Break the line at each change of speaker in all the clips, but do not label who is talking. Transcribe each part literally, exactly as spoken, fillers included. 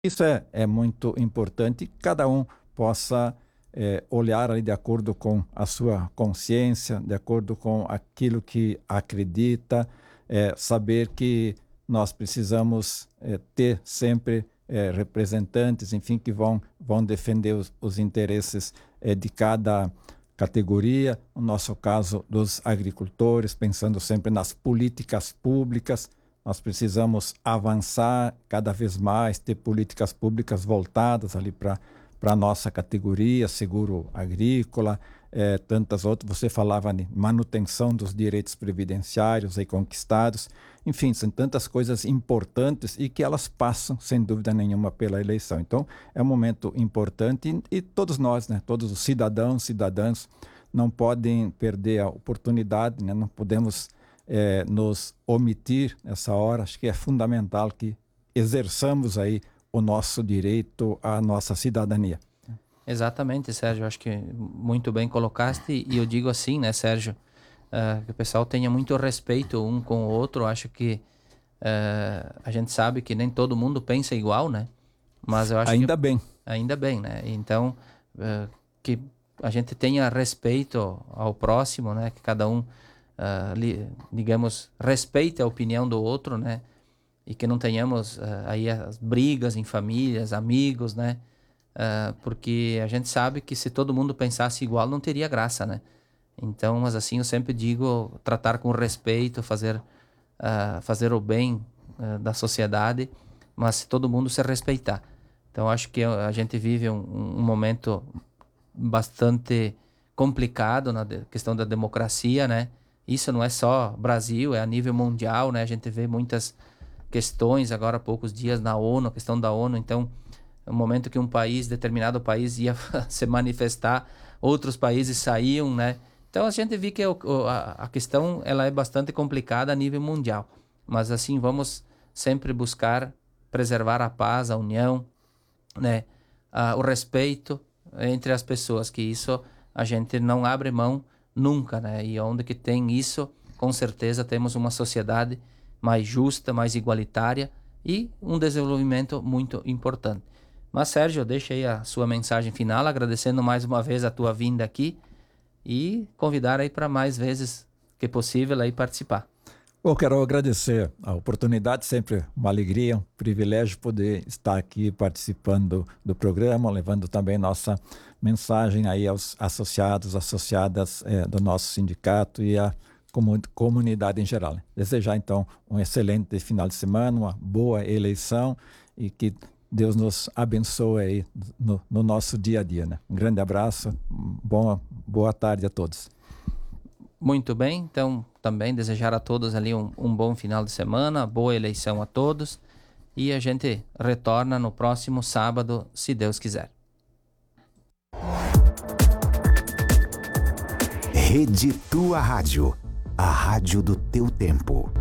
Isso é, é muito importante que cada um possa é, olhar ali de acordo com a sua consciência, de acordo com aquilo que acredita, é, saber que nós precisamos é, ter sempre é, representantes, enfim, que vão, vão defender os, os interesses é, de cada categoria, no nosso caso dos agricultores, pensando sempre nas políticas públicas. Nós precisamos avançar cada vez mais, ter políticas públicas voltadas ali para a nossa categoria, seguro agrícola, eh, tantas outras. Você falava de manutenção dos direitos previdenciários aí conquistados. Enfim, são tantas coisas importantes e que elas passam, sem dúvida nenhuma, pela eleição. Então, é um momento importante e, e todos nós, né, todos os cidadãos, cidadãs, não podem perder a oportunidade, né, não podemos É, nos omitir nessa hora. Acho que é fundamental que exerçamos aí o nosso direito à nossa cidadania.
Exatamente, Sérgio, acho que muito bem colocaste, e eu digo assim, né, Sérgio, uh, que o pessoal tenha muito respeito um com o outro. Acho que uh, a gente sabe que nem todo mundo pensa igual, né, mas eu acho
ainda
que,
bem.
Ainda bem, né, então uh, que a gente tenha respeito ao próximo, né, que cada um Uh, li, digamos, respeite a opinião do outro, né, e que não tenhamos uh, aí as brigas em famílias, amigos, né, uh, porque a gente sabe que se todo mundo pensasse igual não teria graça, né, então, mas assim eu sempre digo, tratar com respeito, fazer, uh, fazer o bem uh, da sociedade, mas se todo mundo se respeitar. Então acho que a gente vive um, um momento bastante complicado na de, questão da democracia, né. Isso não é só Brasil, é a nível mundial, né? A gente vê muitas questões agora há poucos dias na ONU, a questão da ONU. Então, no momento que um país, determinado país ia se manifestar, outros países saíam, né? Então, a gente vê que a, a questão ela é bastante complicada a nível mundial. Mas, assim, vamos sempre buscar preservar a paz, a união, né? Ah, o respeito entre as pessoas, que isso a gente não abre mão nunca, né? E onde que tem isso, com certeza temos uma sociedade mais justa, mais igualitária e um desenvolvimento muito importante. Mas, Sérgio, deixa aí a sua mensagem final, agradecendo mais uma vez a tua vinda aqui e convidar aí para mais vezes que possível aí participar.
Eu quero agradecer a oportunidade, sempre uma alegria, um privilégio poder estar aqui participando do programa, levando também nossa mensagem aí aos associados, associadas é, do nosso sindicato e à comunidade em geral. Desejar então um excelente final de semana, uma boa eleição e que Deus nos abençoe aí no, no nosso dia a dia, né? Um grande abraço, bom, boa tarde a todos.
Muito bem, então também desejar a todos ali um, um bom final de semana, boa eleição a todos, e a gente retorna no próximo sábado, se Deus quiser.
Rede Tua Rádio, a rádio do teu tempo.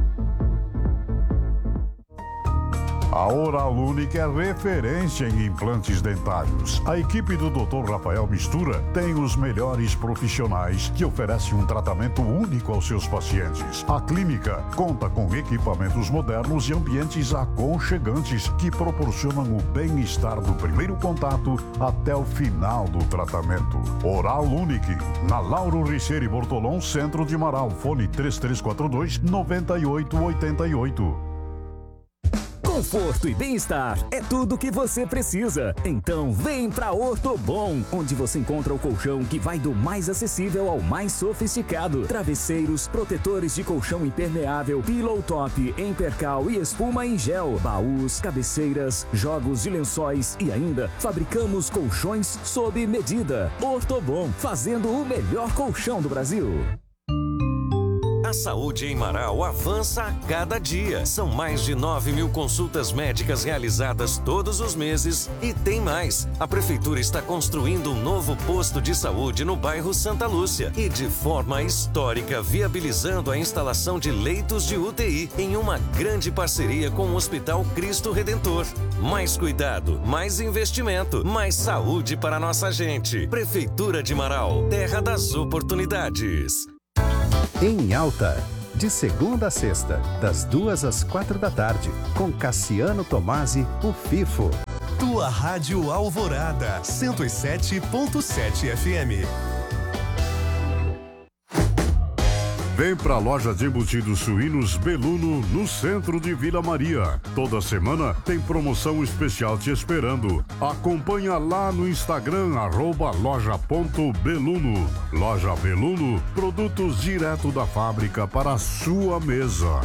A Oral Unique é referência em implantes dentários. A equipe do doutor Rafael Mistura tem os melhores profissionais que oferecem um tratamento único aos seus pacientes. A clínica conta com equipamentos modernos e ambientes aconchegantes que proporcionam o bem-estar do primeiro contato até o final do tratamento. Oral Unique, na Lauro Richeire Bortolom, centro de Marau. Fone três três quatro dois, nove oito oito oito.
Conforto e bem-estar é tudo que você precisa. Então vem pra Ortobon, onde você encontra o colchão que vai do mais acessível ao mais sofisticado. Travesseiros, protetores de colchão impermeável, pillow top em percal e espuma em gel, baús, cabeceiras, jogos de lençóis e ainda fabricamos colchões sob medida. Ortobon, fazendo o melhor colchão do Brasil.
A saúde em Marau avança a cada dia. São mais de nove mil consultas médicas realizadas todos os meses e tem mais. A Prefeitura está construindo um novo posto de saúde no bairro Santa Lúcia e de forma histórica viabilizando a instalação de leitos de U T I em uma grande parceria com o Hospital Cristo Redentor. Mais cuidado, mais investimento, mais saúde para nossa gente. Prefeitura de Marau, terra das oportunidades.
Em Alta, De segunda a sexta, das duas às quatro da tarde, com Cassiano Tomasi, o Fifo.
Tua Rádio Alvorada, cento e sete ponto sete F M.
Vem pra loja de embutidos suínos Beluno, no centro de Vila Maria. Toda semana tem promoção especial te esperando. Acompanha lá no Instagram, arroba loja.beluno. Loja Beluno, produtos direto da fábrica para a sua mesa.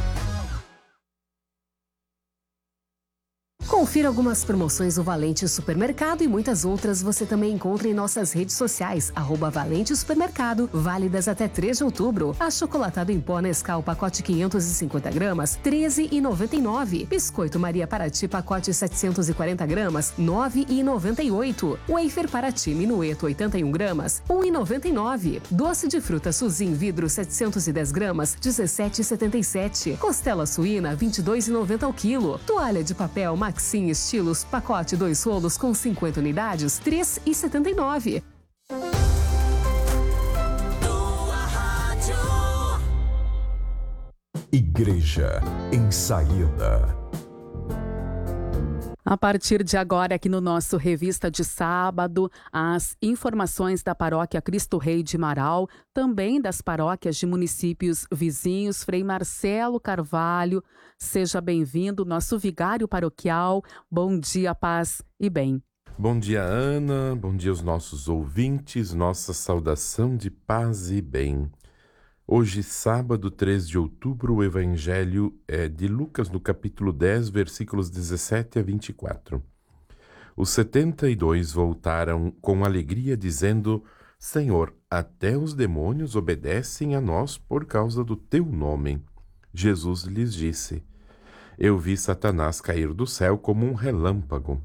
Confira algumas promoções do Valente Supermercado e muitas outras você também encontra em nossas redes sociais, arroba Valente Supermercado, válidas até três de outubro. Achocolatado em pó Nescau, pacote quinhentos e cinquenta gramas, treze reais e noventa e nove centavos. Biscoito Maria Paraty, pacote setecentos e quarenta gramas, nove reais e noventa e oito centavos. Wafer Paraty, minueto oitenta e um gramas, um real e noventa e nove centavos. Doce de fruta Suzin, vidro setecentos e dez gramas, dezessete reais e setenta e sete centavos. Costela suína, vinte e dois reais e noventa centavos ao quilo. Toalha de papel Maxim Estilos, pacote dois rolos com cinquenta unidades, três reais e setenta e nove centavos.
Igreja em Saída.
A partir de agora, aqui no nosso Revista de Sábado, as informações da Paróquia Cristo Rei de Marau, também das paróquias de municípios vizinhos. Frei Marcelo Carvalho, seja bem-vindo, nosso vigário paroquial. Bom dia, paz e bem.
Bom dia, Ana. Bom dia aos nossos ouvintes. Nossa saudação de paz e bem. Hoje, sábado, três de outubro, o Evangelho é de Lucas, no capítulo dez, versículos dezessete a vinte e quatro. Os setenta e dois voltaram com alegria, dizendo: Senhor, até os demônios obedecem a nós por causa do teu nome. Jesus lhes disse: Eu vi Satanás cair do céu como um relâmpago.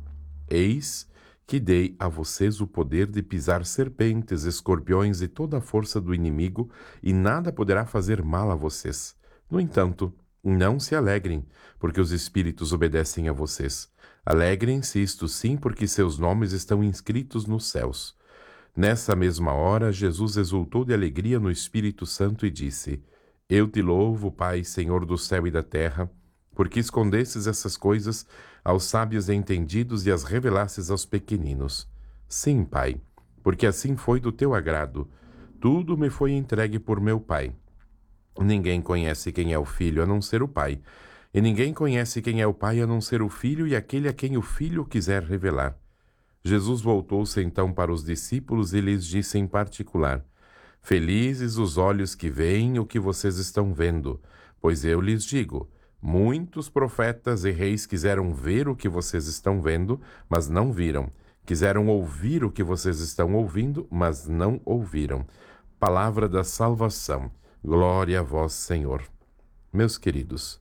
Eis que dei a vocês o poder de pisar serpentes, escorpiões e toda a força do inimigo, e nada poderá fazer mal a vocês. No entanto, não se alegrem, porque os espíritos obedecem a vocês. Alegrem-se, isto sim, porque seus nomes estão inscritos nos céus. Nessa mesma hora, Jesus exultou de alegria no Espírito Santo e disse: Eu te louvo, Pai, Senhor do céu e da terra, porque escondestes essas coisas aos sábios e entendidos e as revelastes aos pequeninos. Sim, Pai, porque assim foi do teu agrado. Tudo me foi entregue por meu Pai. Ninguém conhece quem é o Filho a não ser o Pai, e ninguém conhece quem é o Pai a não ser o Filho e aquele a quem o Filho quiser revelar. Jesus voltou-se então para os discípulos e lhes disse em particular: Felizes os olhos que veem o que vocês estão vendo, pois eu lhes digo, muitos profetas e reis quiseram ver o que vocês estão vendo, mas não viram. Quiseram ouvir o que vocês estão ouvindo, mas não ouviram. Palavra da salvação. Glória a vós, Senhor. Meus queridos,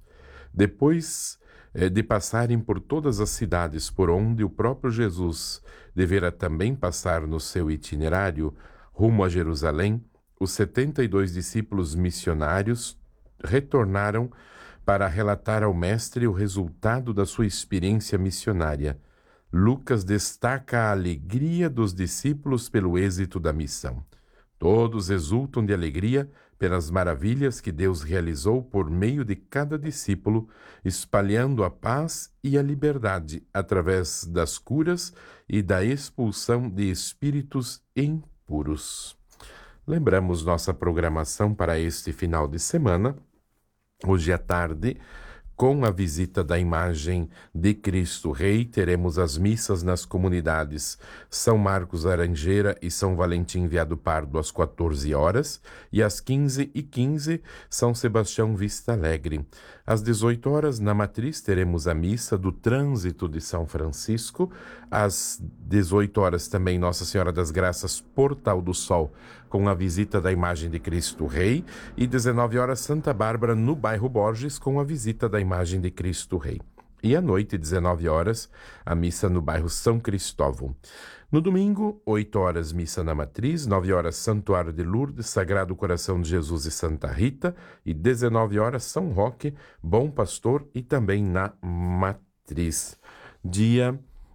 depois eh, de passarem por todas as cidades por onde o próprio Jesus devera também passar no seu itinerário, rumo a Jerusalém, os setenta e dois discípulos missionários retornaram para relatar ao Mestre o resultado da sua experiência missionária. Lucas destaca a alegria dos discípulos pelo êxito da missão. Todos exultam de alegria pelas maravilhas que Deus realizou por meio de cada discípulo, espalhando a paz e a liberdade através das curas e da expulsão de espíritos impuros. Lembramos nossa programação para este final de semana. Hoje à tarde, com a visita da imagem de Cristo Rei, teremos as missas nas comunidades São Marcos Laranjeira e São Valentim Veado Pardo às quatorze horas e às quinze e quinze São Sebastião Vista Alegre. Às dezoito horas, na Matriz, teremos a missa do Trânsito de São Francisco. Às dezoito horas também Nossa Senhora das Graças, Portal do Sol, com a visita da imagem de Cristo Rei, e dezenove horas Santa Bárbara, no bairro Borges, com a visita da imagem de Cristo Rei. E à noite, dezenove horas, a missa no bairro São Cristóvão. No domingo, oito horas, missa na Matriz, nove horas, Santuário de Lourdes, Sagrado Coração de Jesus e Santa Rita, e dezenove horas, São Roque, Bom Pastor, e também na Matriz. Dia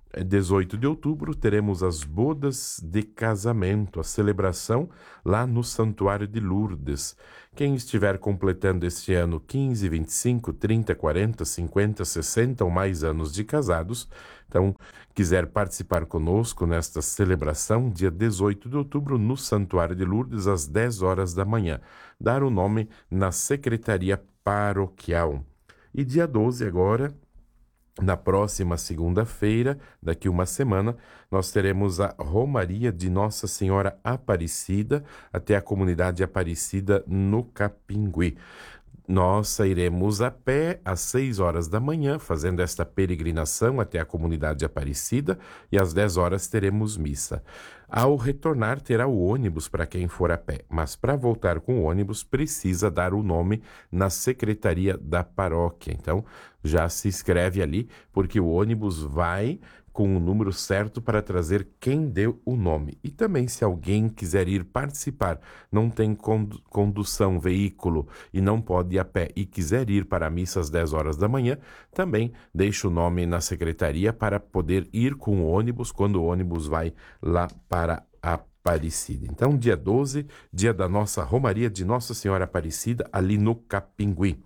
dezoito de outubro, teremos as bodas de casamento, a celebração lá no Santuário de Lourdes. Quem estiver completando este ano quinze, vinte e cinco, trinta, quarenta, cinquenta, sessenta ou mais anos de casados, então quiser participar conosco nesta celebração, dia dezoito de outubro, no Santuário de Lourdes, às dez horas da manhã. Dar o nome na Secretaria Paroquial. E dia doze agora, na próxima segunda-feira, daqui uma semana, nós teremos a Romaria de Nossa Senhora Aparecida até a comunidade Aparecida no Capingui. Nós sairemos a pé às seis horas da manhã, fazendo esta peregrinação até a comunidade Aparecida, e às dez horas teremos missa. Ao retornar, terá o ônibus para quem for a pé, mas para voltar com o ônibus precisa dar o nome na secretaria da paróquia. Então, já se inscreve ali, porque o ônibus vai com o número certo para trazer quem deu o nome. E também, se alguém quiser ir participar, não tem condução, veículo e não pode ir a pé e quiser ir para a missa às dez horas da manhã, também deixa o nome na secretaria para poder ir com o ônibus quando o ônibus vai lá para a Aparecida. Então, dia doze, dia da nossa Romaria de Nossa Senhora Aparecida, ali no Capingui.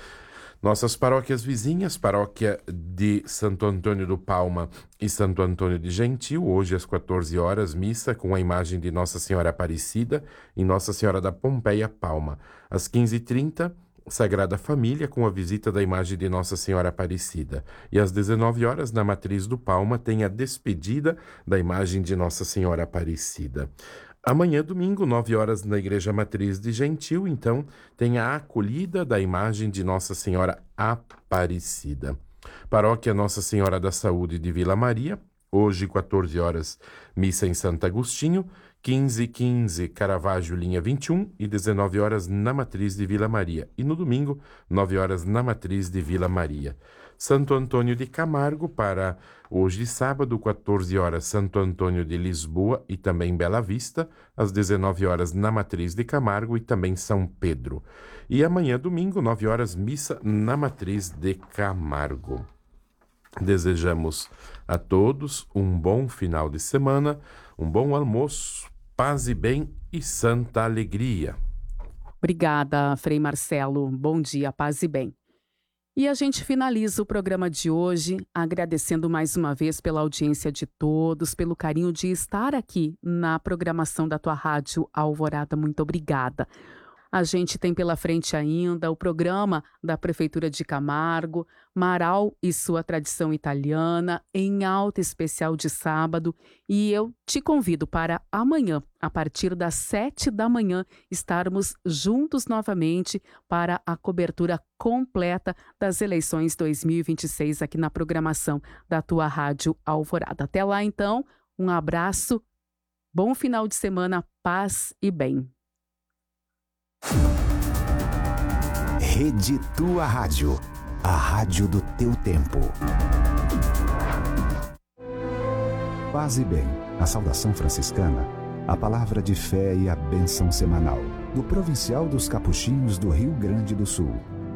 Nossas paróquias vizinhas, paróquia de Santo Antônio do Palma e Santo Antônio de Gentil, hoje às quatorze horas, missa com a imagem de Nossa Senhora Aparecida e Nossa Senhora da Pompeia Palma. Às quinze e trinta, Sagrada Família, com a visita da imagem de Nossa Senhora Aparecida. E às dezenove horas, na Matriz do Palma, tem a despedida da imagem de Nossa Senhora Aparecida. Amanhã, domingo, nove horas, na Igreja Matriz de Gentil, então, tem a acolhida da imagem de Nossa Senhora Aparecida. Paróquia Nossa Senhora da Saúde de Vila Maria, hoje, quatorze horas, missa em Santo Agostinho, quinze e quinze, Caravaggio, linha vinte e um, e dezenove horas, na Matriz de Vila Maria. E no domingo, nove horas, na Matriz de Vila Maria. Santo Antônio de Camargo, para hoje, sábado, quatorze horas, Santo Antônio de Lisboa e também Bela Vista, às dezenove horas, na Matriz de Camargo e também São Pedro. E amanhã, domingo, nove horas, missa na Matriz de Camargo. Desejamos a todos um bom final de semana, um bom almoço, paz e bem e santa alegria.
Obrigada, Frei Marcelo. Bom dia, paz e bem. E a gente finaliza o programa de hoje agradecendo mais uma vez pela audiência de todos, pelo carinho de estar aqui na programação da tua rádio Alvorada. Muito obrigada. A gente tem pela frente ainda o programa da Prefeitura de Camargo, Marau e sua tradição italiana, em alta especial de sábado. E eu te convido para amanhã, a partir das sete da manhã, estarmos juntos novamente para a cobertura completa das eleições dois mil e vinte e seis aqui na programação da tua rádio Alvorada. Até lá, então, um abraço, bom final de semana, paz e bem.
Rede Tua Rádio, a rádio do teu tempo. Paz e bem, a saudação franciscana, a palavra de fé e a bênção semanal do Provincial dos Capuchinhos do Rio Grande do Sul.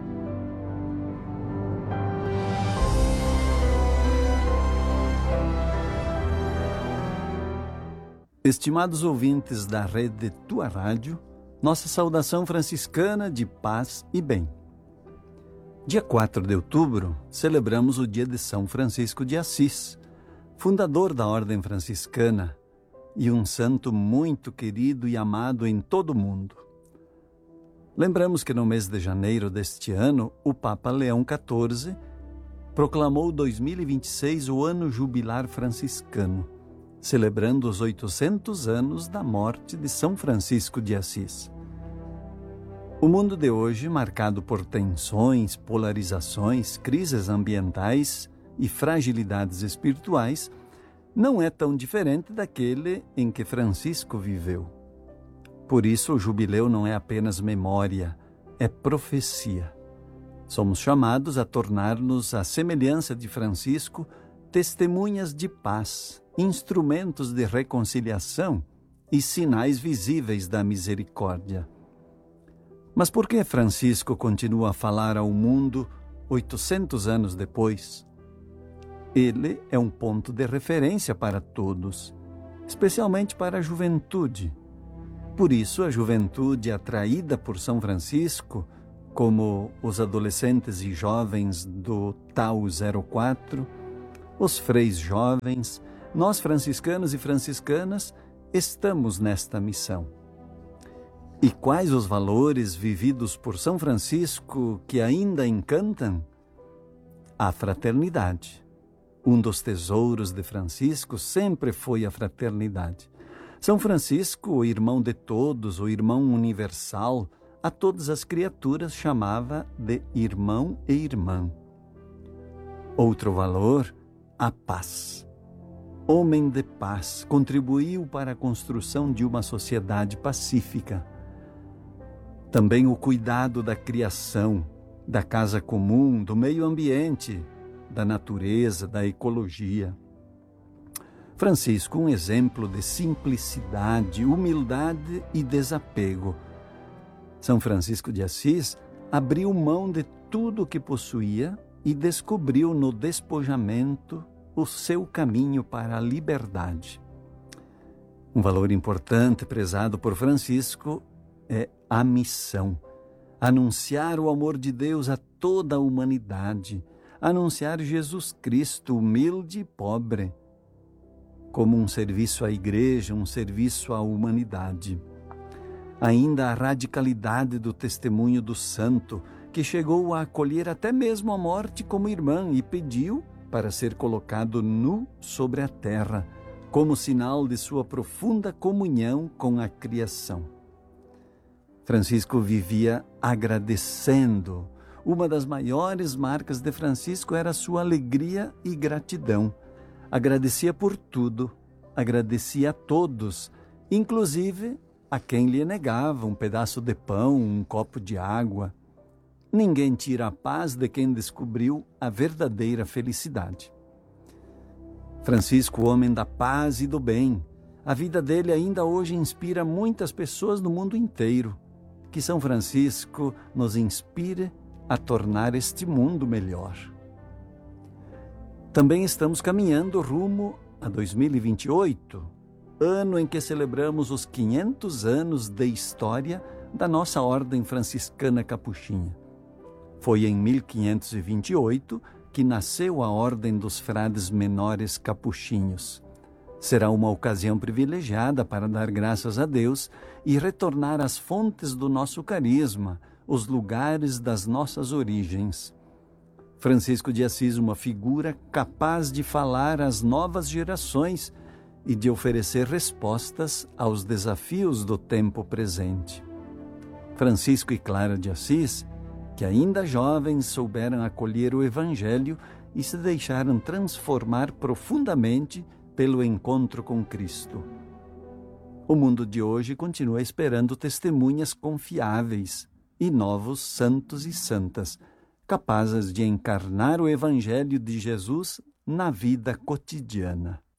Estimados ouvintes da Rede Tua Rádio, nossa saudação franciscana de paz e bem. Dia quatro de outubro, celebramos o dia de São Francisco de Assis, fundador da Ordem Franciscana e um santo muito querido e amado em todo o mundo. Lembramos que no mês de janeiro deste ano, o Papa Leão quatorze proclamou dois mil e vinte e seis o ano jubilar franciscano, celebrando os oitocentos anos da morte de São Francisco de Assis. O mundo de hoje, marcado por tensões, polarizações, crises ambientais e fragilidades espirituais, não é tão diferente daquele em que Francisco viveu. Por isso, o jubileu não é apenas memória, é profecia. Somos chamados a tornar-nos, à semelhança de Francisco, testemunhas de paz, instrumentos de reconciliação e sinais visíveis da misericórdia. Mas por que Francisco continua a falar ao mundo oitocentos anos depois? Ele é um ponto de referência para todos, especialmente para a juventude. Por isso, a juventude atraída por São Francisco, como os adolescentes e jovens do T A U zero quatro, os freis jovens, nós franciscanos e franciscanas, estamos nesta missão. E quais os valores vividos por São Francisco que ainda encantam? A fraternidade. Um dos tesouros de Francisco sempre foi a fraternidade. São Francisco, o irmão de todos, o irmão universal, a todas as criaturas chamava de irmão e irmã. Outro valor, a paz. Homem de paz, contribuiu para a construção de uma sociedade pacífica. Também o cuidado da criação, da casa comum, do meio ambiente, da natureza, da ecologia. Francisco, um exemplo de simplicidade, humildade e desapego. São Francisco de Assis abriu mão de tudo o que possuía e descobriu no despojamento o seu caminho para a liberdade. Um valor importante prezado por Francisco é a missão. Anunciar o amor de Deus a toda a humanidade. Anunciar Jesus Cristo, humilde e pobre, como um serviço à igreja, um serviço à humanidade. Ainda a radicalidade do testemunho do santo, que chegou a acolher até mesmo a morte como irmã e pediu para ser colocado nu sobre a terra, como sinal de sua profunda comunhão com a criação. Francisco vivia agradecendo. Uma das maiores marcas de Francisco era sua alegria e gratidão. Agradecia por tudo, agradecia a todos, inclusive a quem lhe negava um pedaço de pão, um copo de água. Ninguém tira a paz de quem descobriu a verdadeira felicidade. Francisco, homem da paz e do bem, a vida dele ainda hoje inspira muitas pessoas no mundo inteiro. Que São Francisco nos inspire a tornar este mundo melhor. Também estamos caminhando rumo a dois mil e vinte e oito, ano em que celebramos os quinhentos anos de história da nossa Ordem Franciscana Capuchinha. Foi em mil quinhentos e vinte e oito que nasceu a Ordem dos Frades Menores Capuchinhos. Será uma ocasião privilegiada para dar graças a Deus e retornar às fontes do nosso carisma, os lugares das nossas origens. Francisco de Assis, uma figura capaz de falar às novas gerações e de oferecer respostas aos desafios do tempo presente. Francisco e Clara de Assis, que ainda jovens souberam acolher o Evangelho e se deixaram transformar profundamente pelo encontro com Cristo. O mundo de hoje continua esperando testemunhas confiáveis e novos santos e santas, capazes de encarnar o Evangelho de Jesus na vida cotidiana.